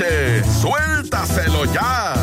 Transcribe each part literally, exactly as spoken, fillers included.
noche. ¡Suéltaselo ya!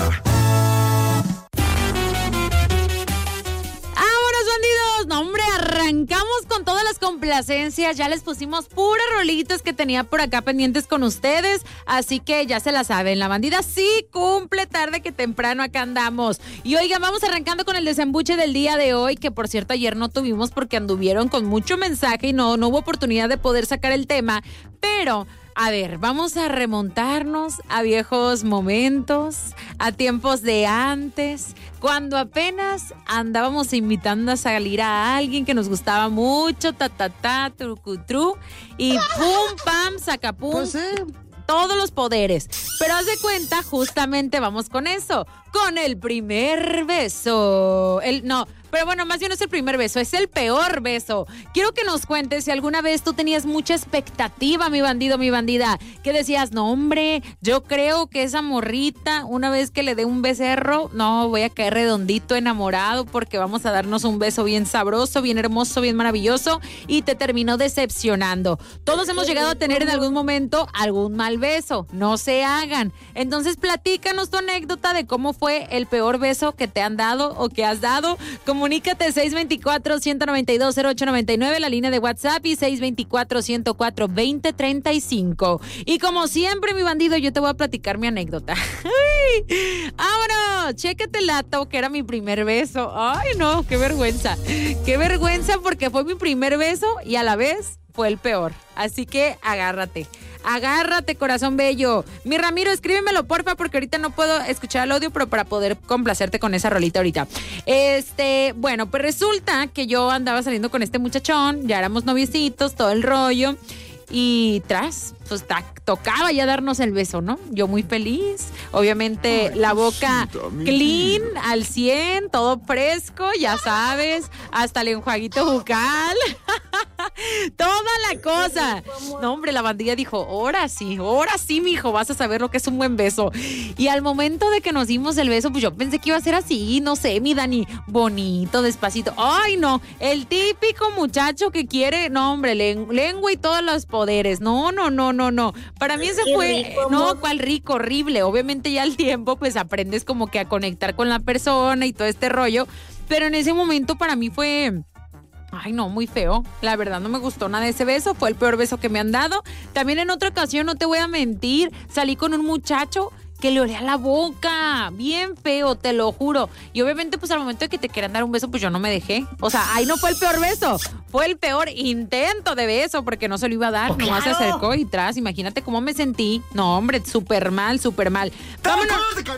No, hombre, arrancamos con todas las complacencias. Ya les pusimos puras rolitas que tenía por acá pendientes con ustedes. Así que ya se la saben, la bandida sí cumple tarde que temprano, acá andamos. Y oigan, vamos arrancando con el desembuche del día de hoy, que por cierto ayer no tuvimos porque anduvieron con mucho mensaje y no, no hubo oportunidad de poder sacar el tema. Pero... a ver, vamos a remontarnos a viejos momentos, a tiempos de antes, cuando apenas andábamos invitando a salir a alguien que nos gustaba mucho, ta, ta, ta, trucutru, y pum, pam, sacapum. Pues sí. Todos los poderes. Pero haz de cuenta, justamente vamos con eso, con el primer beso. El, no, pero bueno, más bien no es el primer beso, es el peor beso. Quiero que nos cuentes si alguna vez tú tenías mucha expectativa, mi bandido, mi bandida, que decías, no hombre, yo creo que esa morrita, una vez que le dé un becerro, no, voy a caer redondito enamorado porque vamos a darnos un beso bien sabroso, bien hermoso, bien maravilloso, y te terminó decepcionando. Todos hemos llegado a tener en algún momento algún mal beso, no se hagan. Entonces platícanos tu anécdota de cómo fue el peor beso que te han dado o que has dado. Comunícate seis dos cuatro, uno nueve dos, cero ocho nueve nueve, la línea de WhatsApp, y seis dos cuatro, uno cero cuatro, dos cero tres cinco. Y como siempre, mi bandido, yo te voy a platicar mi anécdota. ¡Ay! ¡Vámonos! Chécate el lato, que era mi primer beso. ¡Ay, no! ¡Qué vergüenza! ¡Qué vergüenza! Porque fue mi primer beso y a la vez fue el peor. Así que agárrate. Agárrate, corazón bello. Mi Ramiro, escríbemelo, porfa, porque ahorita no puedo escuchar el audio, pero para poder complacerte con esa rolita ahorita. Este, bueno, pues resulta que yo andaba saliendo con este muchachón, ya éramos noviecitos, todo el rollo. Y tras, pues ta, tocaba ya darnos el beso, ¿no? Yo muy feliz, obviamente. Ay, la boca clean, al cien, todo fresco, ya sabes, hasta el enjuaguito bucal, toda la cosa. No, hombre, la bandilla dijo, ahora sí, ahora sí, mijo, vas a saber lo que es un buen beso. Y al momento de que nos dimos el beso, pues yo pensé que iba a ser así, no sé, mi Dani, bonito, despacito. Ay, no, el típico muchacho que quiere, no, hombre, len- lengua y todos los poderes. No, no, no, no, no. Para mí ese fue, rico, no, amor. Cuál rico, horrible. Obviamente ya al tiempo pues aprendes como que a conectar con la persona y todo este rollo, pero en ese momento para mí fue... ay, no, muy feo. La verdad no me gustó nada de ese beso. Fue el peor beso que me han dado. También en otra ocasión, no te voy a mentir, salí con un muchacho que le olía la boca, bien feo, te lo juro. Y obviamente, pues al momento de que te querían dar un beso, pues yo no me dejé. O sea, ahí no fue el peor beso, fue el peor intento de beso, porque no se lo iba a dar, oh, nomás claro. Se acercó y tras, imagínate cómo me sentí. No, hombre, súper mal, súper mal. Vámonos.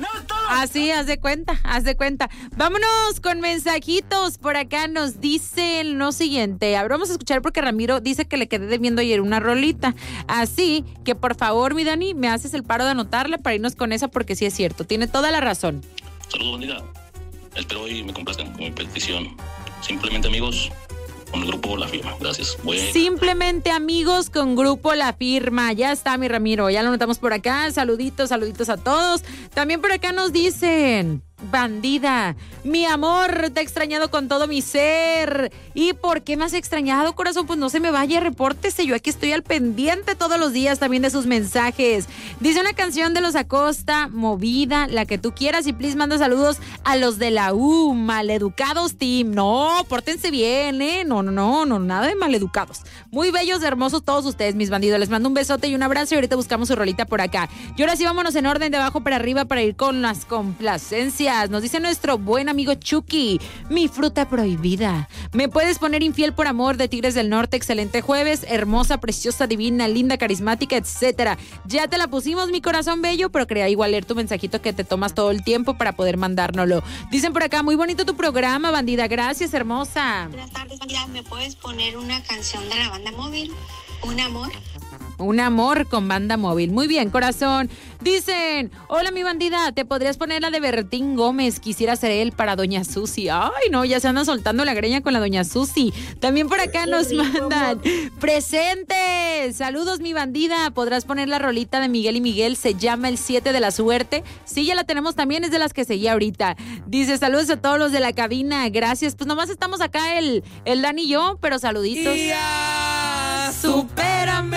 Así, haz de cuenta, haz de cuenta. Vámonos con mensajitos. Por acá nos dicen lo siguiente. A ver, vamos a escuchar porque Ramiro dice que le quedé debiendo ayer una rolita. Así que, por favor, mi Dani, me haces el paro de anotarla para irnos con esa, porque sí es cierto, tiene toda la razón. Saludos, bandida. Espero hoy me complazcan con mi petición. Simplemente amigos con el grupo La Firma. Gracias. Voy a... Simplemente amigos con grupo La Firma. Ya está, mi Ramiro. Ya lo notamos por acá. Saluditos, saluditos a todos. También por acá nos dicen... bandida, mi amor, te he extrañado con todo mi ser. ¿Y por qué me has extrañado, corazón? Pues no se me vaya, repórtese. Yo aquí estoy al pendiente todos los días también de sus mensajes. Dice una canción de los Acosta, movida, la que tú quieras. Y please manda saludos a los de la U, maleducados team. No, pórtense bien, ¿eh? No, no, no, no, nada de maleducados. Muy bellos, hermosos todos ustedes, mis bandidos. Les mando un besote y un abrazo y ahorita buscamos su rolita por acá. Y ahora sí vámonos en orden de abajo para arriba para ir con las complacencias. Nos dice nuestro buen amigo Chucky, mi fruta prohibida. Me puedes poner infiel por amor, de Tigres del Norte. Excelente jueves, hermosa, preciosa, divina, linda, carismática, etcétera. Ya te la pusimos, mi corazón bello, pero quería igual leer tu mensajito que te tomas todo el tiempo para poder mandárnoslo. Dicen por acá, muy bonito tu programa, bandida. Gracias, hermosa. Buenas tardes, bandida. ¿Me puedes poner una canción de la Banda Móvil? Un amor. Un amor con Banda Móvil. Muy bien, corazón. Dicen, hola mi bandida, ¿te podrías poner la de Bertín Gómez? Quisiera ser él para Doña Susi. Ay, no, ya se andan soltando la greña con la Doña Susi. También por acá nos mandan presentes. Saludos mi bandida. ¿Podrás poner la rolita de Miguel y Miguel? Se llama El siete de la Suerte. Sí, ya la tenemos también, es de las que seguía ahorita. Dice, saludos a todos los de la cabina. Gracias. Pues nomás estamos acá el, el Dan y yo, pero saluditos. Ya, supérame.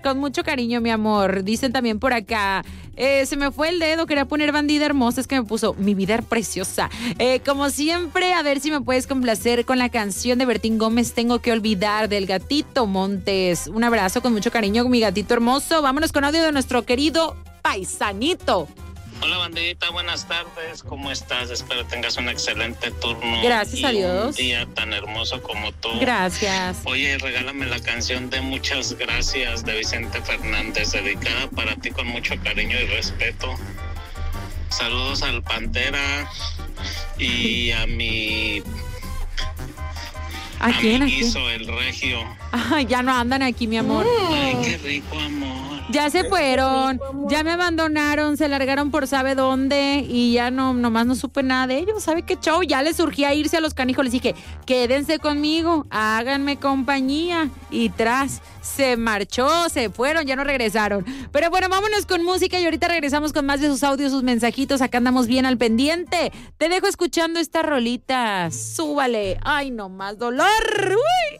con mucho cariño, mi amor. Dicen también por acá, eh, se me fue el dedo, quería poner bandida hermosa, es que me puso mi vida preciosa. Eh, como siempre, a ver si me puedes complacer con la canción de Bertín Gómez, Tengo que olvidar, del Gatito Montes. Un abrazo con mucho cariño, mi gatito hermoso. Vámonos con audio de nuestro querido paisanito. Hola, bandidita, buenas tardes. ¿Cómo estás? Espero tengas un excelente turno. Gracias y a Dios. Un día tan hermoso como tú. Gracias. Oye, regálame la canción de Muchas Gracias de Vicente Fernández, dedicada para ti con mucho cariño y respeto. Saludos al Pantera y a mi... ¿A, ¿A quién? mi guiso, el Regio. Ay, ya no andan aquí, mi amor. Ay, qué rico, amor. Ya se fueron, ya me abandonaron, se largaron por sabe dónde y ya no, nomás no supe nada de ellos. ¿Sabe qué show? Ya les surgía irse a los canijos. Les dije, quédense conmigo, háganme compañía. Y tras, se marchó, se fueron, ya no regresaron. Pero bueno, vámonos con música y ahorita regresamos con más de sus audios, sus mensajitos. Acá andamos bien al pendiente. Te dejo escuchando esta rolita. Súbale. Ay, no más dolor. Uy.